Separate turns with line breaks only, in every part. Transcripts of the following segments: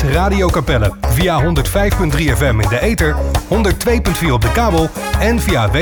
Radio Capelle. Via 105.3 FM in de ether, 102.4 op de kabel en via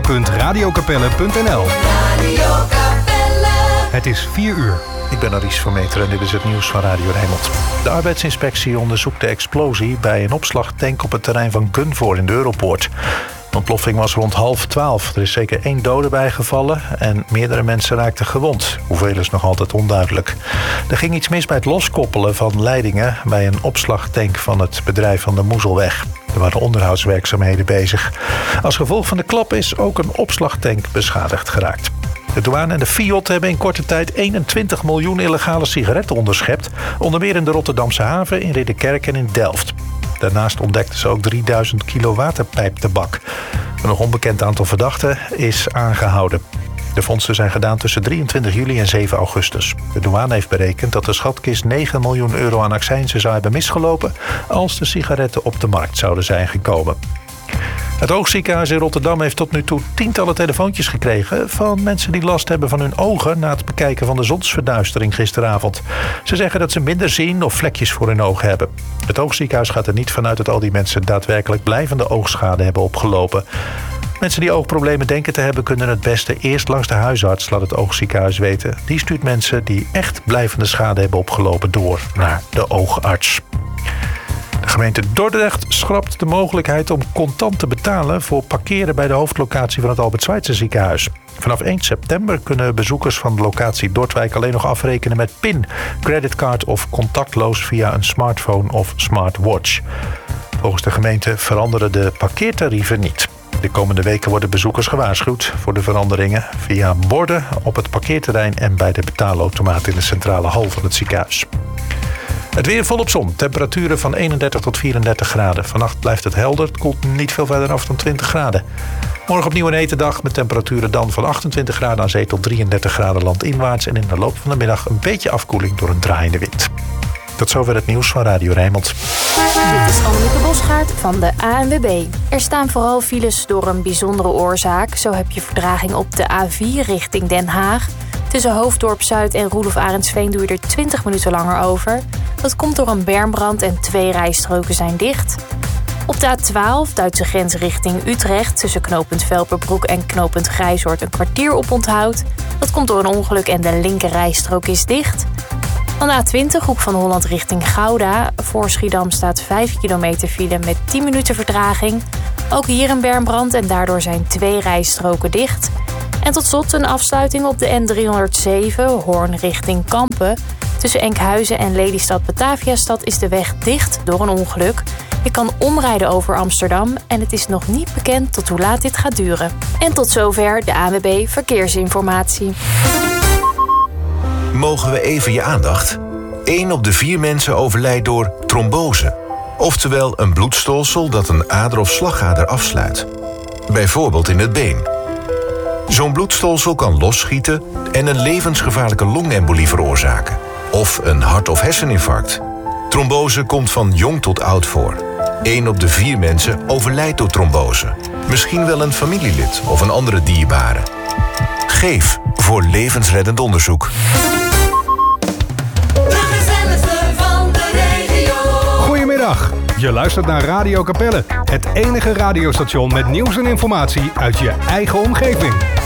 www.radiocapelle.nl.
Radio Capelle.
Het is 4 uur.
Ik ben Aries van Meteren en dit is het nieuws van Radio Rijnmond. De arbeidsinspectie onderzoekt de explosie bij een opslagtank op het terrein van Gunvor in de Europoort. De ontploffing was rond 11:30. Er is zeker 1 dode bijgevallen en meerdere mensen raakten gewond. Hoeveel is nog altijd onduidelijk. Er ging iets mis bij het loskoppelen van leidingen bij een opslagtank van het bedrijf van de Moezelweg. Er waren onderhoudswerkzaamheden bezig. Als gevolg van de klap is ook een opslagtank beschadigd geraakt. De douane en de Fiat hebben in korte tijd 21 miljoen illegale sigaretten onderschept. Onder meer in de Rotterdamse haven, in Ridderkerk en in Delft. Daarnaast ontdekten ze ook 3000 kilo waterpijptabak. Een nog onbekend aantal verdachten is aangehouden. De vondsten zijn gedaan tussen 23 juli en 7 augustus. De douane heeft berekend dat de schatkist 9 miljoen euro aan accijnzen zou hebben misgelopen als de sigaretten op de markt zouden zijn gekomen. Het Oogziekenhuis in Rotterdam heeft tot nu toe tientallen telefoontjes gekregen van mensen die last hebben van hun ogen na het bekijken van de zonsverduistering gisteravond. Ze zeggen dat ze minder zien of vlekjes voor hun ogen hebben. Het Oogziekenhuis gaat er niet vanuit dat al die mensen daadwerkelijk blijvende oogschade hebben opgelopen. Mensen die oogproblemen denken te hebben kunnen het beste eerst langs de huisarts, laat het Oogziekenhuis weten. Die stuurt mensen die echt blijvende schade hebben opgelopen door naar de oogarts. De gemeente Dordrecht schrapt de mogelijkheid om contant te betalen voor parkeren bij de hoofdlocatie van het Albert Schweitzer ziekenhuis. Vanaf 1 september kunnen bezoekers van de locatie Dordwijk alleen nog afrekenen met PIN, creditcard of contactloos via een smartphone of smartwatch. Volgens de gemeente veranderen de parkeertarieven niet. De komende weken worden bezoekers gewaarschuwd voor de veranderingen via borden op het parkeerterrein en bij de betaalautomaat in de centrale hal van het ziekenhuis. Het weer volop zon. Temperaturen van 31 tot 34 graden. Vannacht blijft het helder. Het koelt niet veel verder af dan 20 graden. Morgen opnieuw een hete dag met temperaturen dan van 28 graden aan zee tot 33 graden landinwaarts. En in de loop van de middag een beetje afkoeling door een draaiende wind. Tot zover het nieuws van Radio Rijnmond.
Dit is Annemieke Bosgaard van de ANWB. Er staan vooral files door een bijzondere oorzaak. Zo heb je vertraging op de A4 richting Den Haag. Tussen Hoofddorp Zuid en Roelof Arendsveen doe je er 20 minuten langer over. Dat komt door een bermbrand en 2 rijstroken zijn dicht. Op de A12, Duitse grens richting Utrecht, tussen knooppunt Velperbroek en knooppunt Grijzoord een kwartier op onthoud. Dat komt door een ongeluk en de linker rijstrook is dicht. Dan de A20, Hoek van Holland richting Gouda. Voor Schiedam staat 5 kilometer file met 10 minuten vertraging. Ook hier een bermbrand en daardoor zijn 2 rijstroken dicht. En tot slot een afsluiting op de N307, Hoorn richting Kampen. Tussen Enkhuizen en Lelystad-Bataviastad is de weg dicht door een ongeluk. Je kan omrijden over Amsterdam en het is nog niet bekend tot hoe laat dit gaat duren. En tot zover de ANWB Verkeersinformatie.
Mogen we even je aandacht? 1 op de 4 mensen overlijdt door trombose. Oftewel een bloedstolsel dat een ader of slagader afsluit. Bijvoorbeeld in het been. Zo'n bloedstolsel kan losschieten en een levensgevaarlijke longembolie veroorzaken. Of een hart- of herseninfarct. Trombose komt van jong tot oud voor. 1 op de 4 mensen overlijdt door trombose. Misschien wel een familielid of een andere dierbare. Geef voor levensreddend onderzoek.
De gezelligste van de regio.
Goedemiddag. Je luistert naar Radio Capelle. Het enige radiostation met nieuws en informatie uit je eigen omgeving.